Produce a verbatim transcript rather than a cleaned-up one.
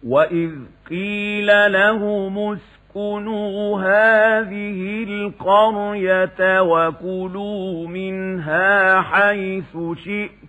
وإذ قيل لهم اسكنوا هذه القرية وكلوا منها حيث شئتم